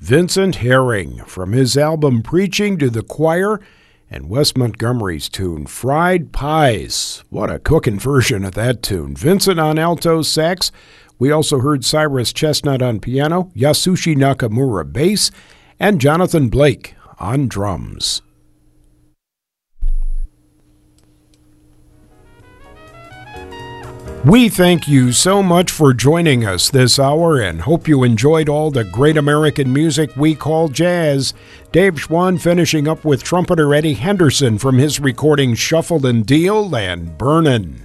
Vincent Herring from his album Preaching to the Choir, and Wes Montgomery's tune Fried Pies. What a cooking version of that tune. Vincent on alto sax. We also heard Cyrus Chestnut on piano, Yasushi Nakamura bass, and Jonathan Blake on drums. We thank you so much for joining us this hour and hope you enjoyed all the great American music we call jazz. Dave Schwann finishing up with trumpeter Eddie Henderson from his recording Shuffle and Deal and Burnin'.